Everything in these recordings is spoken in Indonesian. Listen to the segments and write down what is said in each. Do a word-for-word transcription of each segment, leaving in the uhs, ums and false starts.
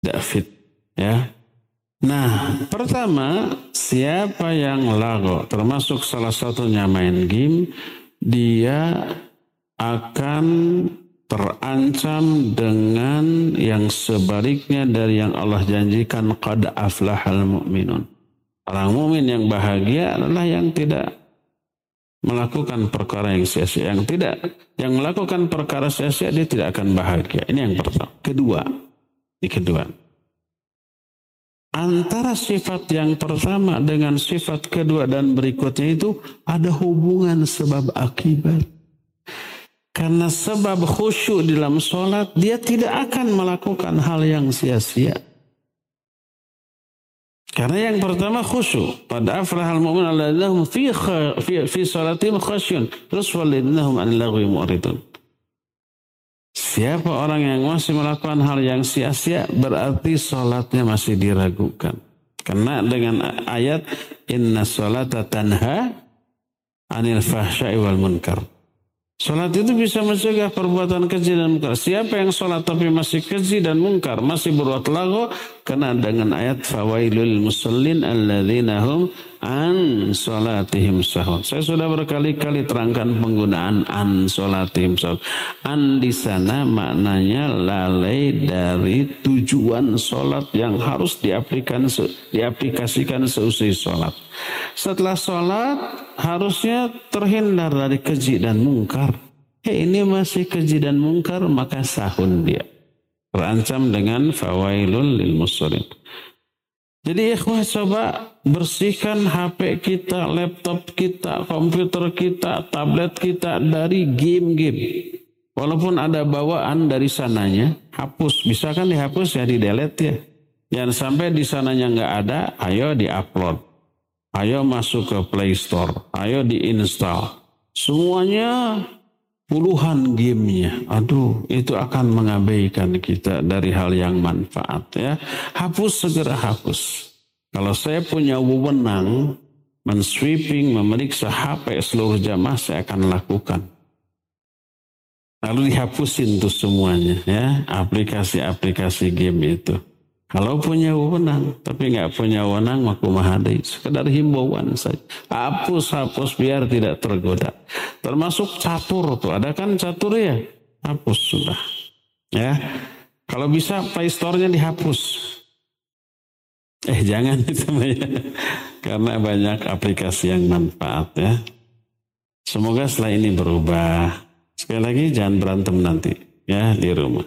tidak fit, ya. Nah, pertama, siapa yang lago, termasuk salah satunya main game, dia akan terancam dengan yang sebaliknya dari yang Allah janjikan, qad aflahal mu'minun. Orang mukmin yang bahagia adalah yang tidak melakukan perkara yang sia-sia, yang tidak, yang melakukan perkara sia-sia dia tidak akan bahagia. Ini yang pertama. Kedua, ini kedua. Antara sifat yang pertama dengan sifat kedua dan berikutnya itu ada hubungan sebab akibat. Karena sebab khusyuk dalam sholat, dia tidak akan melakukan hal yang sia-sia. Karena yang pertama khusyuk. Qad aflahal mu'minun alladzina hum fi fi sholatihim khasyun. Terus walladzina hum 'anil lagwi mu'ridun. Siapa orang yang masih melakukan hal yang sia-sia berarti sholatnya masih diragukan. Karena dengan ayat inna sholata tanha 'anil fahsya'i wal munkar. Sholat itu bisa mencegah perbuatan keji dan munkar. Siapa yang sholat tapi masih keji dan munkar, masih berbuat lagu, kena dengan ayat fawailul musallin alladzina hum an sholatihim sahun. Saya sudah berkali-kali terangkan penggunaan an sholatihim sahun. An di sana maknanya lalai dari tujuan sholat yang harus diaplikasikan, diaplikasikan seusai sholat. Setelah sholat harusnya terhindar dari keji dan mungkar. Hey, ini masih keji dan mungkar, maka sahun dia. Terancam dengan fawailul lil musallin. Jadi ikhwah, coba bersihkan H P kita, laptop kita, komputer kita, tablet kita dari game-game. Walaupun ada bawaan dari sananya, hapus. Bisa kan dihapus ya, di-delete ya. Jangan sampai di sananya nggak ada, ayo di-upload. Ayo masuk ke Play Store, ayo diinstal. Semuanya puluhan gamenya. Aduh, itu akan mengabaikan kita dari hal yang manfaat ya. Hapus, segera hapus. Kalau saya punya wewenang men-sweeping, memeriksa H P seluruh jamaah, saya akan lakukan. Lalu dihapusin tuh semuanya ya, aplikasi-aplikasi game itu. Kalau punya wewenang, tapi nggak punya wewenang, maku mahadai. Sekedar himbauan saja. Hapus-hapus biar tidak tergoda. Termasuk catur tuh, ada kan catur ya? Hapus sudah. Ya, kalau bisa Play Store-nya dihapus. Eh jangan itu ya. Karena banyak aplikasi yang manfaat ya. Semoga setelah ini berubah. Sekali lagi jangan berantem nanti ya di rumah.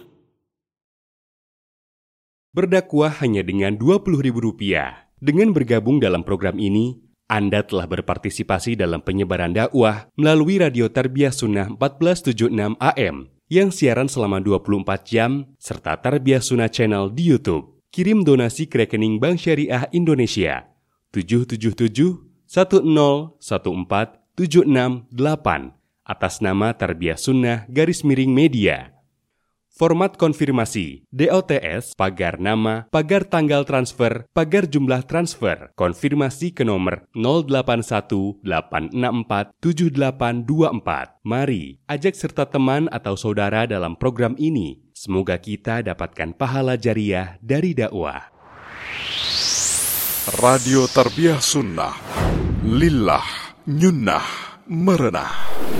Berdakwah hanya dengan dua puluh ribu rupiah. Dengan bergabung dalam program ini, Anda telah berpartisipasi dalam penyebaran dakwah melalui Radio Tarbiyah Sunnah empat belas tujuh puluh enam A M yang siaran selama dua puluh empat jam serta Tarbiyah Sunnah Channel di YouTube. Kirim donasi ke rekening Bank Syariah Indonesia tujuh tujuh tujuh satu nol satu empat tujuh enam delapan atas nama Tarbiyah Sunnah garis miring media. Format konfirmasi, D O T S, pagar nama, pagar tanggal transfer, pagar jumlah transfer, konfirmasi ke nomor nol delapan satu delapan enam empat tujuh delapan dua empat. Mari, ajak serta teman atau saudara dalam program ini. Semoga kita dapatkan pahala jariah dari dakwah. Radio Tarbiyah Sunnah, lillah, nyunnah, merenah.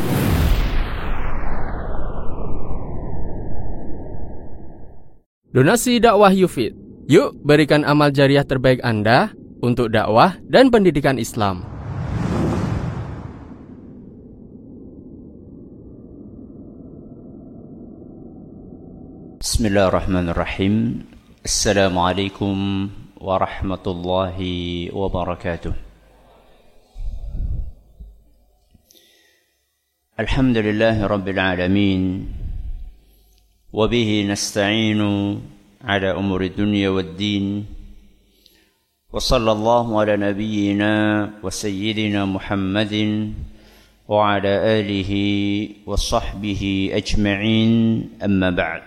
Donasi dakwah Yufid. Yuk berikan amal jariah terbaik Anda untuk dakwah dan pendidikan Islam. Bismillahirrahmanirrahim. Assalamualaikum warahmatullahi wabarakatuh. Alhamdulillahi rabbil alamin. وبه نستعين على أمور الدنيا والدين وصلى الله على نبينا وسيدنا محمد وعلى آله وصحبه أجمعين أما بعد.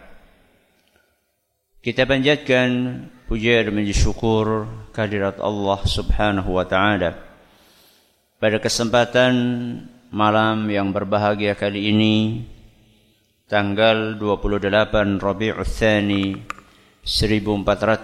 Kita panjatkan puja dan syukur kehadirat Allah Subhanahu wa taala pada kesempatan malam yang berbahagia kali ini, tanggal dua puluh delapan Rabiul Tsani seribu empat ratus